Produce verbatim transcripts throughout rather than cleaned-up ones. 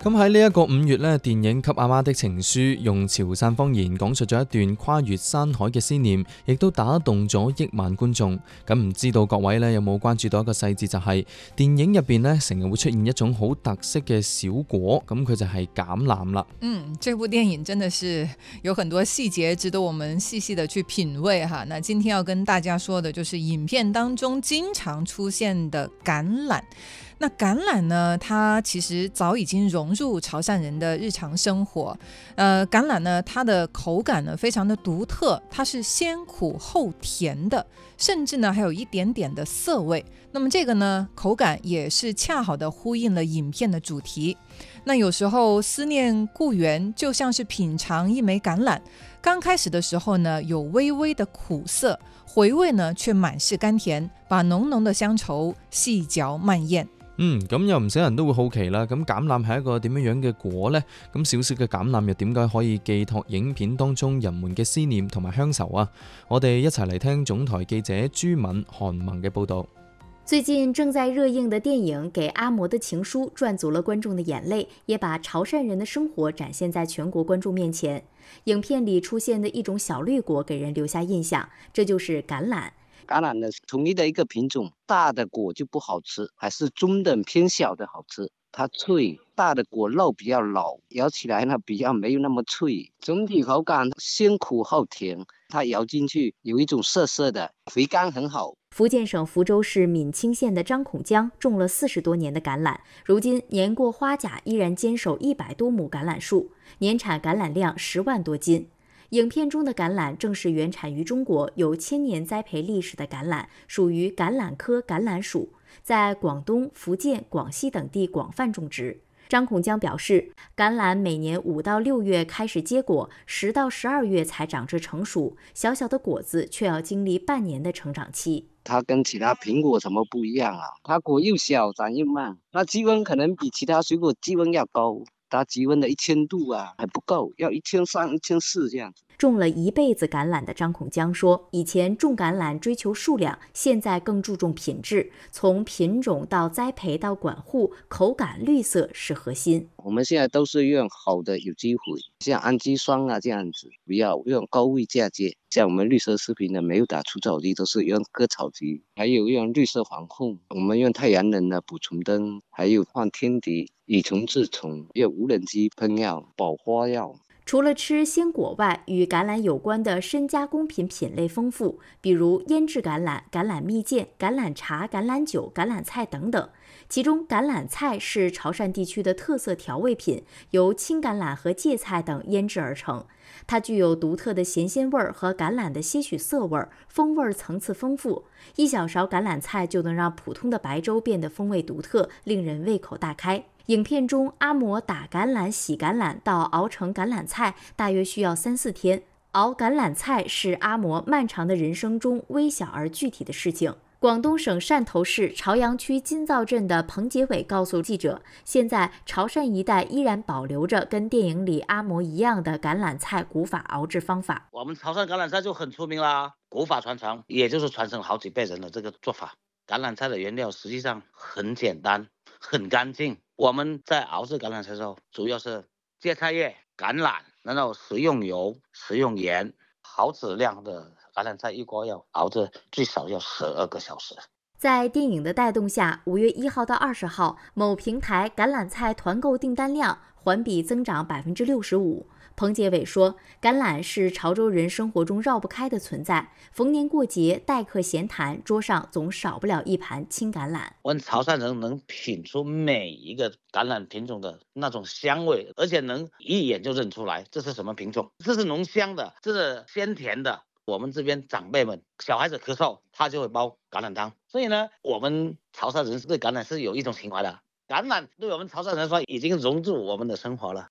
咁喺呢一個五月咧，電影《給阿媽的情書》用潮汕方言講述咗一段跨越山海嘅思念，亦都打動咗億萬觀眾。咁唔知道各位咧有冇關注到一個細節，就係電影入邊咧成日會出現一種好特色嘅小果，咁佢就係橄欖啦。 嗯，這部電影真的是有很多細節值得我們細細的去品味哈。那今天要跟大家說的就是影片當中經常出現的橄欖。那橄欖呢，它其實早已經融入潮汕人的日常生活。呃，橄欖呢，它的口感呢非常的獨特，它是先苦後甜的，甚至呢還有一點點的澀味。那麼這個呢，口感也是恰好的呼應了影片的主題。那有時候思念故園，就像是品嘗一枚橄欖，剛開始的時候呢，有微微的苦澀，回味呢卻滿是甘甜，把濃濃的鄉愁細嚼慢咽。 嗯，咁有唔少人都會好奇啦，咁橄欖係一個點樣樣嘅果呢？咁小小嘅橄欖又點解可以寄託影片當中人們嘅思念同埋鄉愁啊？我哋一齊嚟聽總台記者朱敏、韓萌嘅報導。 最近正在熱映的電影《給阿嬤的情書》賺足了觀眾的眼淚，也把潮汕人的生活展現在全國觀眾面前。影片裡出現的一種小綠果給人留下印象，這就是橄欖。 橄欖呢，同一的一個品種，大的果就不好吃，還是中等偏小的好吃。它脆，大的果肉比較老，咬起來呢比較沒有那麼脆。總體口感先苦後甜，它咬進去有一種澀澀的，回甘很好。 福建省福州市閩清縣的張孔江種了四十多年的橄欖，如今年過花甲，依然堅守一百多畝橄欖樹，年產橄欖量十萬多斤。影片中的橄欖正是原產於中國、有千年栽培歷史的橄欖，屬於橄欖科橄欖屬，在廣東、福建、廣西等地廣泛種植。張孔江表示，橄欖每年五到六月開始結果，十到十二月才長至成熟，小小的果子卻要經歷半年的成長期。 它跟其他蘋果什麼不一樣啊？它果又小，長又慢，它積溫可能比其他水果積溫要高。它積溫的一千度啊，還不夠，要一千三、一千四這樣。 種了一輩子橄欖的張孔江說，以前種橄欖追求數量，現在更注重品質，從品種到栽培到管護，口感綠色是核心。 我們現在都是用好的有機肥，像氨基酸啊這樣子，不要用高位嫁接。像我們綠色食品呢，沒有打除草劑，都是用割草機，還有用綠色防控，我們用太陽能的捕蟲燈，還有放天敵，以蟲治蟲，用無人機噴藥、保花藥。 除了吃鮮果外，與橄欖有關的深加工品品類豐富，比如醃製橄欖、橄欖蜜餞、橄欖茶、橄欖酒、橄欖菜等等。其中橄欖菜是潮汕地區的特色調味品，由青橄欖和芥菜等醃製而成。它具有獨特的鹹鮮味和橄欖的些許澀味，風味層次豐富。一小勺橄欖菜就能讓普通的白粥變得風味獨特，令人胃口大開。影片中，阿嬤打橄欖、洗橄欖到熬成橄欖菜，大約需要三四天。熬橄欖菜是阿嬤漫長的人生中微小而具體的事情。廣東省汕頭市潮陽區金灶鎮的彭杰偉告訴記者，現在潮汕一帶依然保留着跟電影裡阿嬤一樣的橄欖菜古法熬製方法。 我們潮汕橄欖菜就很出名啦，古法傳承，也就是傳承好幾輩人的這個做法。橄欖菜的原料實際上很簡單，很乾淨。我們在熬製橄欖菜的時候，主要是芥菜葉、橄欖，然後食用油、食用鹽，好質量的橄欖菜一鍋要熬製最少要十二個小時。 在電影的帶動下，五月一號到二十號，某平台橄欖菜團購訂單量環比增長百分之六十五。彭杰偉說，橄欖是潮州人生活中繞不開的存在，逢年過節、待客閒談，桌上總少不了一盤青橄欖。 我們潮汕人能品出每一個橄欖品種的那種香味，而且能一眼就認出來這是什麼品種，這是濃香的，這是鮮甜的。我們這邊長輩們，小孩子咳嗽，他就會煲橄欖湯。所以呢，我們潮汕人對橄欖是有一種情懷的。橄欖對我們潮汕人說，已經融入我們的生活了。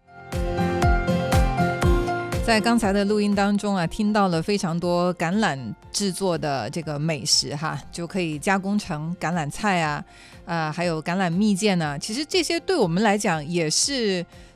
在剛才的錄音當中啊，聽到了非常多橄欖製作的這個美食哈，就可以加工成橄欖菜啊，啊、呃，還有橄欖蜜餞啊。其實這些對我們來講也是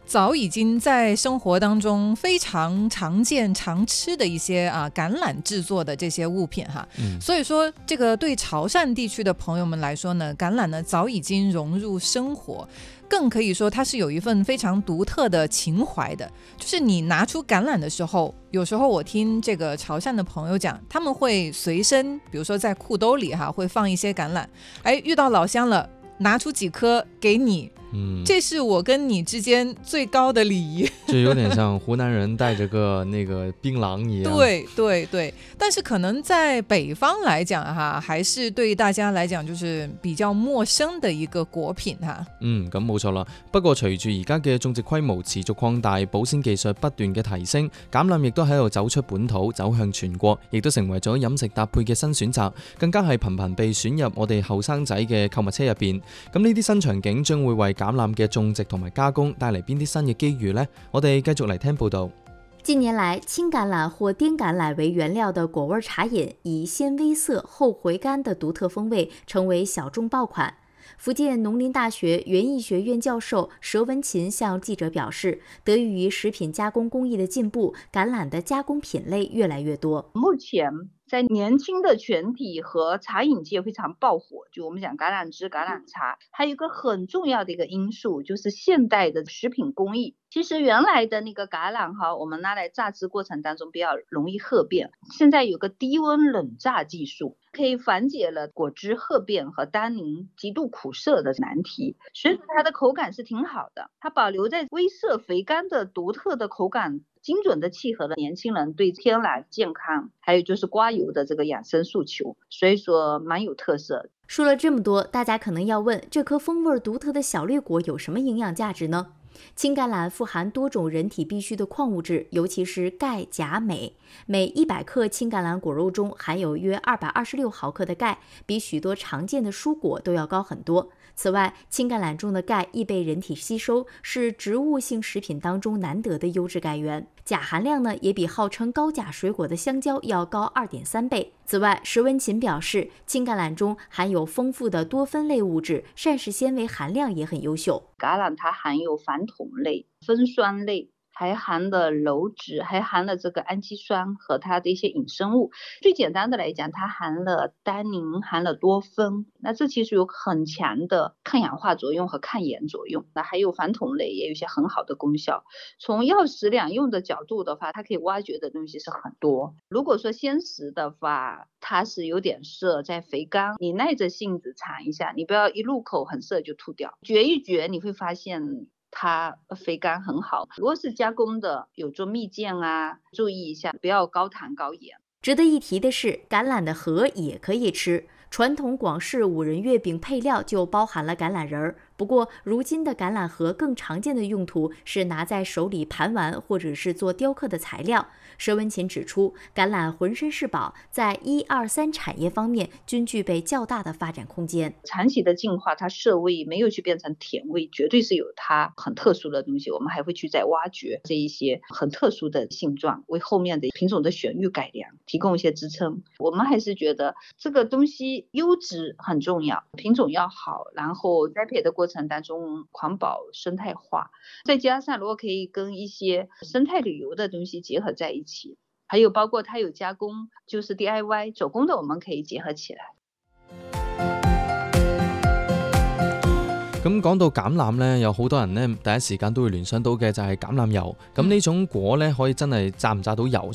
早已经在生活当中非常常见常吃的一些啊橄榄制作的这些物品哈， 嗯， 所以说这个对潮汕地区的朋友们来说呢，橄榄呢早已经融入生活，更可以说它是有一份非常独特的情怀的。就是你拿出橄榄的时候，有时候我听这个潮汕的朋友讲，他们会随身比如说在裤兜里哈会放一些橄榄，哎，遇到老乡了拿出几颗给你， 嗯， 这是我跟你之间最高的礼仪。 就有点像湖南人带着个那个槟榔一样。 对对对，但是可能在北方来讲哈，還是對大家來講就是比較陌生的一個果品哈。 嗯，咁冇錯啦。不過隨住而家嘅種植規模持續擴大，保鮮技術不斷嘅提升，橄欖亦都喺度走出本土，走向全國，亦都成為咗飲食搭配嘅新選擇，更加係頻頻被選入我哋後生仔嘅購物車入邊。咁呢啲新場景將會為橄欖嘅種植同埋加工帶嚟邊啲新嘅機遇呢？我哋繼續嚟聽報道。 近年來，青橄欖或滇橄欖為原料的果味茶飲，以鮮微澀後回甘的獨特風味，成為小眾爆款。福建農林大學園藝學院教授佘文琴向記者表示，得益於食品加工工藝的進步，橄欖的加工品類越來越多。 目前在年輕的群體和茶飲界非常爆火，就我們講橄欖汁、橄欖茶，還有一個很重要的一個因素，就是現代的食品工藝。其實原來的那個橄欖哈，我們拿來榨汁過程當中比較容易褐變，現在有個低溫冷榨技術，可以緩解了果汁褐變和單寧極度苦澀的難題，所以它的口感是挺好的，它保留在微澀肥甘的獨特的口感，精準的契合了年輕人對天然健康，還有就是刮油的這個養生訴求，所以說蠻有特色。 說了這麼多，大家可能要問，這顆風味獨特的小綠果有什麼營養價值呢？青橄欖富含多種人體必需的礦物質，尤其是鈣、鉀、鎂。每一百克青橄欖果肉中含有約二百二十六毫克的鈣，比許多常見的蔬果都要高很多。此外，青橄欖中的鈣易被人體吸收，是植物性食品當中難得的優質鈣源。鉀含量呢，也比號稱高鉀水果的香蕉要高二點三倍。此外，佘文琴表示，青橄欖中含有豐富的多酚類物質，膳食纖維含量也很優秀。 橄欖它含有矾酮類、酚酸類，還含了鞣質，還含了這個氨基酸和它的一些衍生物。最簡單的來講，它含了單寧，含了多酚，那這其實有很強的抗氧化作用和抗炎作用。那還有矾酮類也有一些很好的功效。從藥食兩用的角度的話，它可以挖掘的東西是很多。如果說鮮食的話，它是有點澀，在肥甘，你耐着性子嘗一下，你不要一入口很澀就吐掉，嚼一嚼你會發現它肥甘很好。如果是加工的，有做蜜餞啊，注意一下，不要高糖高鹽。 值得一提的是，橄欖的核也可以吃。傳統廣式五仁月餅配料就包含了橄欖仁兒。不過，如今的橄欖核更常見的用途是拿在手裡盤玩，或者是做雕刻的材料。佘文琴指出，橄欖渾身是寶，在一二三產業方面均具備較大的發展空間。 長期的進化，它澀味沒有去變成甜味，絕對是有它很特殊的東西。我們還會去再挖掘這一些很特殊的性狀，為後面的品種的選育改良提供一些支撐。我們還是覺得這個東西優質很重要，品種要好，然後栽培的過程當中環保生態化，再加上如果可以跟一些生態旅遊的東西結合在一起，還有包括它有加工，就是 D I Y 手工的，我們可以結合起來。 咁講到橄欖呢，有好多人呢第一時間都會聯想到嘅就係橄欖油。咁呢種果呢，可以真係榨唔榨到油